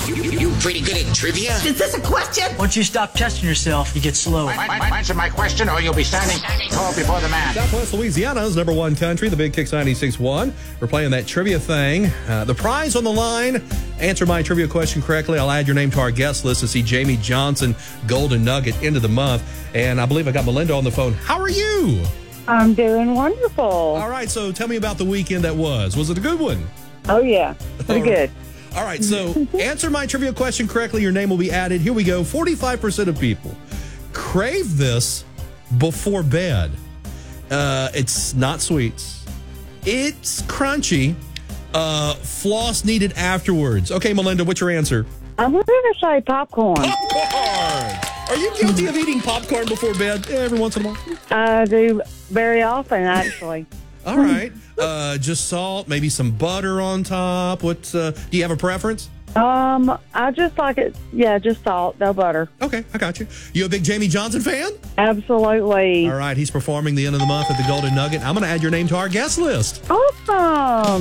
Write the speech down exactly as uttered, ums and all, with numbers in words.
You, you pretty good at trivia? Is this a question? Once you stop testing yourself, you get slow. Answer my question or you'll be standing tall before the man. Southwest Louisiana's number one country, the Big Kicks ninety-six point one. We're playing that trivia thing. Uh, the prize on the line. Answer my trivia question correctly. I'll add your name to our guest list to see Jamie Johnson Golden Nugget end of the month. And I believe I got Melinda on the phone. How are you? I'm doing wonderful. All right, so tell me about the weekend that was. Was it a good one? Oh, yeah. Pretty good. All right, so answer my trivia question correctly. Your name will be added. Here we go. forty-five percent of people crave this before bed. Uh, it's not sweets. It's crunchy. Uh, floss needed afterwards. Okay, Melinda, what's your answer? I'm going to say popcorn. Popcorn! Are you guilty of eating popcorn before bed every once in a while? I do very often, actually. All right. Uh, just salt, maybe some butter on top. What's, uh, do you have a preference? Um, I just like it, yeah, just salt, no butter. Okay, I got you. You a big Jamie Johnson fan? Absolutely. All right, he's performing the end of the month at the Golden Nugget. I'm going to add your name to our guest list. Awesome.